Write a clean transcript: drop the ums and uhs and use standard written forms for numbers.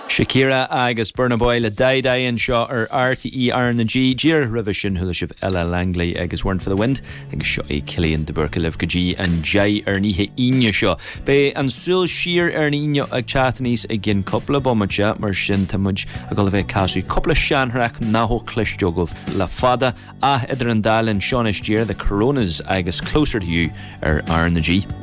Shakira agus Burna Boy le Dai seo ar RTE Arna G Gira Revision thula sibh Ella Langley agus Word for the Wind agus seo é Cillian de Burkelif go G an Jai ar níthe ine seo. Bé an súil siar ar níthe ag chatanís ag gin coppla bommate mar sin tamuid a go le bheith casú coppla seanthreach náthó clisteogah le fada a idir an dalin Sean Gira the Coronas agus Closer to You ar Arna G.